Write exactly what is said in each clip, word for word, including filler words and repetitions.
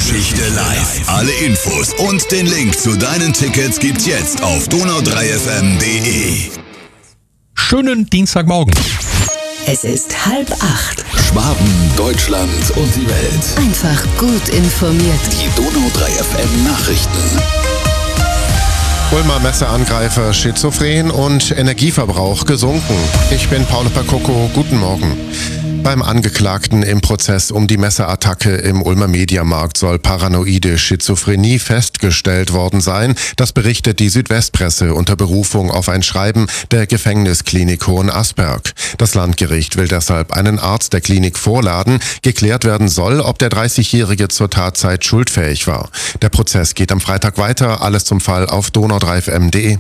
Geschichte live. Alle Infos und den Link zu deinen Tickets gibt's jetzt auf donau drei f m punkt d e. Schönen Dienstagmorgen. Es ist halb acht. Schwaben, Deutschland und die Welt. Einfach gut informiert. Die Donau drei F M Nachrichten. Ulmer Messeangreifer schizophren und Energieverbrauch gesunken. Ich bin Paolo Percocco, guten Morgen. Beim Angeklagten im Prozess um die Messerattacke im Ulmer Mediamarkt soll paranoide Schizophrenie festgestellt worden sein. Das berichtet die Südwestpresse unter Berufung auf ein Schreiben der Gefängnisklinik Hohenasperg. Das Landgericht will deshalb einen Arzt der Klinik vorladen. Geklärt werden soll, ob der dreißigjährige zur Tatzeit schuldfähig war. Der Prozess geht am Freitag weiter. Alles zum Fall auf donau drei f m punkt d e.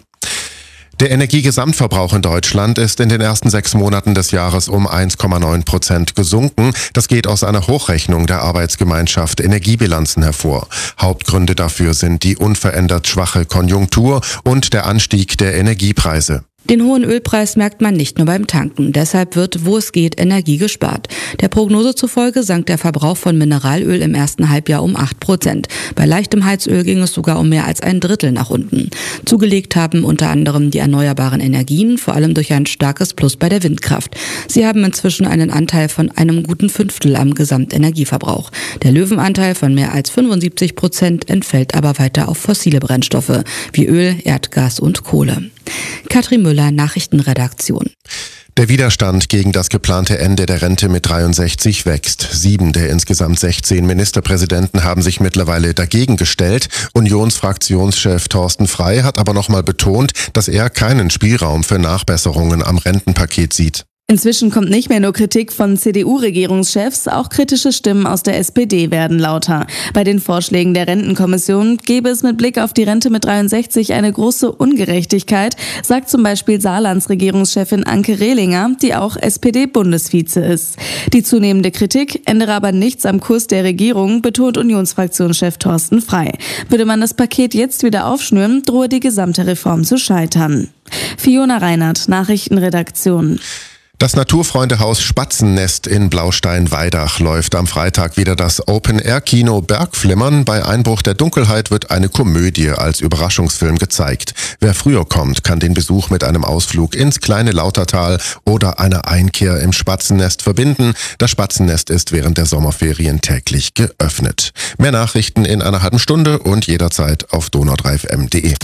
Der Energiegesamtverbrauch in Deutschland ist in den ersten sechs Monaten des Jahres um eins Komma neun Prozent gesunken. Das geht aus einer Hochrechnung der Arbeitsgemeinschaft Energiebilanzen hervor. Hauptgründe dafür sind die unverändert schwache Konjunktur und der Anstieg der Energiepreise. Den hohen Ölpreis merkt man nicht nur beim Tanken. Deshalb wird, wo es geht, Energie gespart. Der Prognose zufolge sank der Verbrauch von Mineralöl im ersten Halbjahr um acht Prozent. Bei leichtem Heizöl ging es sogar um mehr als ein Drittel nach unten. Zugelegt haben unter anderem die erneuerbaren Energien, vor allem durch ein starkes Plus bei der Windkraft. Sie haben inzwischen einen Anteil von einem guten Fünftel am Gesamtenergieverbrauch. Der Löwenanteil von mehr als fünfundsiebzig Prozent entfällt aber weiter auf fossile Brennstoffe wie Öl, Erdgas und Kohle. Katrin Müller, Nachrichtenredaktion. Der Widerstand gegen das geplante Ende der Rente mit dreiundsechzig wächst. Sieben der insgesamt sechzehn Ministerpräsidenten haben sich mittlerweile dagegen gestellt. Unionsfraktionschef Thorsten Frey hat aber nochmal betont, dass er keinen Spielraum für Nachbesserungen am Rentenpaket sieht. Inzwischen kommt nicht mehr nur Kritik von C D U-Regierungschefs, auch kritische Stimmen aus der S P D werden lauter. Bei den Vorschlägen der Rentenkommission gäbe es mit Blick auf die Rente mit dreiundsechzig eine große Ungerechtigkeit, sagt zum Beispiel Saarlands Regierungschefin Anke Rehlinger, die auch S P D-Bundesvize ist. Die zunehmende Kritik ändere aber nichts am Kurs der Regierung, betont Unionsfraktionschef Thorsten Frey. Würde man das Paket jetzt wieder aufschnüren, drohe die gesamte Reform zu scheitern. Fiona Reinhardt, Nachrichtenredaktion. Das Naturfreundehaus Spatzennest in Blaustein-Weidach läuft am Freitag wieder das Open-Air-Kino Bergflimmern. Bei Einbruch der Dunkelheit wird eine Komödie als Überraschungsfilm gezeigt. Wer früher kommt, kann den Besuch mit einem Ausflug ins kleine Lautertal oder einer Einkehr im Spatzennest verbinden. Das Spatzennest ist während der Sommerferien täglich geöffnet. Mehr Nachrichten in einer halben Stunde und jederzeit auf donau drei f m punkt d e.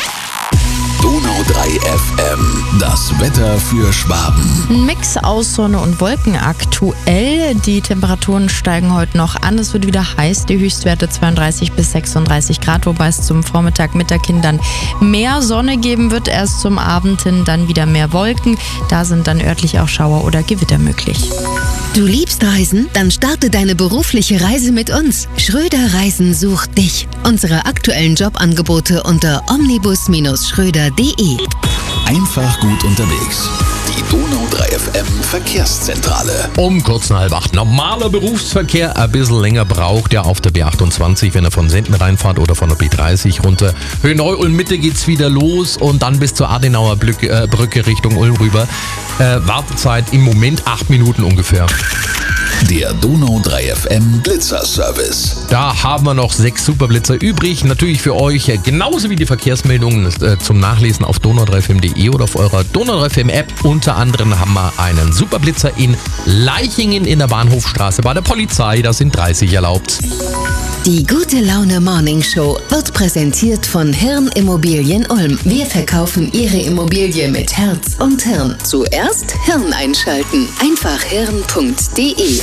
Donau drei F M, das Wetter für Schwaben. Ein Mix aus Sonne und Wolken aktuell. Die Temperaturen steigen heute noch an. Es wird wieder heiß. Die Höchstwerte zweiunddreißig bis sechsunddreißig Grad, wobei es zum Vormittag, Mittag hin dann mehr Sonne geben wird. Erst zum Abend hin dann wieder mehr Wolken. Da sind dann örtlich auch Schauer oder Gewitter möglich. Du liebst Reisen? Dann starte deine berufliche Reise mit uns. Schröder Reisen sucht dich. Unsere aktuellen Jobangebote unter omnibus Schröder punkt d e. Einfach gut unterwegs. Die Donau drei F M Verkehrszentrale. Um kurz nach halb acht. Normaler Berufsverkehr ein bisschen länger braucht er auf der B achtundzwanzig, wenn er von Senden reinfahrt oder von der B dreißig runter. Höhe Neu-Ulm Mitte geht's wieder los und dann bis zur Adenauer Brücke, äh, Brücke Richtung Ulm rüber. Äh, Wartezeit im Moment acht Minuten ungefähr. Der Donau drei F M Blitzer-Service. Da haben wir noch sechs Superblitzer übrig. Natürlich für euch äh, genauso wie die Verkehrsmeldungen äh, zum Nachlesen auf donau drei f m punkt d e oder auf eurer Donau drei F M App. Unter anderem haben wir einen Superblitzer in Leichingen in der Bahnhofstraße bei der Polizei. Da sind dreißig erlaubt. Die Gute Laune Morning Show wird präsentiert von Hirn Immobilien Ulm. Wir verkaufen Ihre Immobilie mit Herz und Hirn. Zuerst Hirn einschalten. Einfach hirn punkt d e.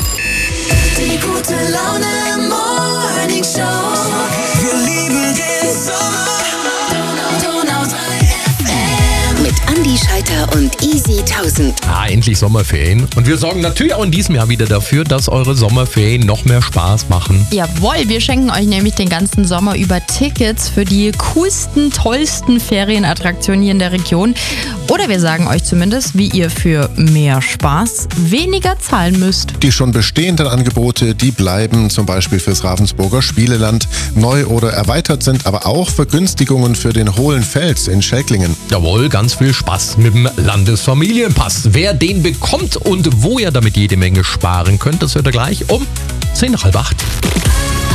Die Gute Laune Morning Show. Wir lieben den Sommer. Donau drei F M. Mit Andi Scheiter und Easy tausend. Ah, endlich Sommerferien. Und wir sorgen natürlich auch in diesem Jahr wieder dafür, dass eure Sommerferien noch mehr Spaß machen. Jawohl, wir schenken euch nämlich den ganzen Sommer über Tickets für die coolsten, tollsten Ferienattraktionen hier in der Region. Oder wir sagen euch zumindest, wie ihr für mehr Spaß weniger zahlen müsst. Die schon bestehenden Angebote, die bleiben zum Beispiel fürs Ravensburger Spieleland. Neu oder erweitert sind aber auch Vergünstigungen für den Hohlenfels in Schelklingen. Jawohl, ganz viel Spaß mit dem Landesfamilienpass. Wer den bekommt und wo ihr damit jede Menge sparen könnt, das hört ihr gleich um zehn nach halb acht.